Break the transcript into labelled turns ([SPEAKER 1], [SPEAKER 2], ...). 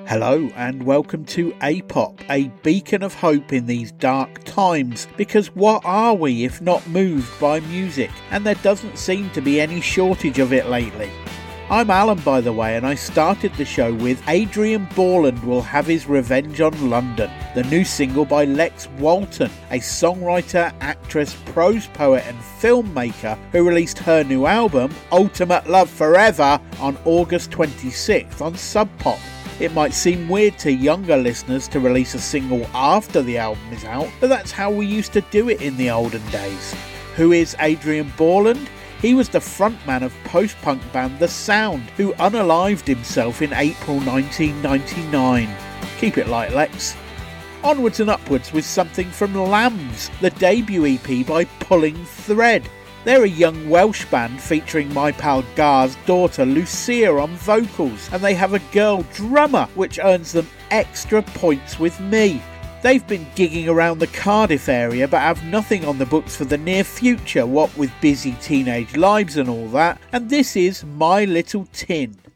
[SPEAKER 1] Hello and welcome to A-Pop, a beacon of hope in these dark times, because what are we if not moved by music? And there doesn't seem to be any shortage of it lately. I'm Alan, by the way, and I started the show with Adrian Borland Will Have His Revenge on London, the new single by Lex Walton, a songwriter, actress, prose poet and filmmaker who released her new album, Ultimate Love Forever, on August 26th on Sub Pop. It might seem weird to younger listeners to release a single after the album is out, but that's how we used to do it in the olden days. Who is Adrian Borland? He was the frontman of post-punk band The Sound, who unalived himself in April 1999. Keep it light, Lex. Onwards and upwards with something from Lambs, the debut EP by Pulling Thread. They're a young Welsh band featuring my pal Gar's daughter Lucia on vocals, and they have a girl drummer, which earns them extra points with me. They've been gigging around the Cardiff area but have nothing on the books for the near future, what with busy teenage lives and all that, and this is My Little Tin.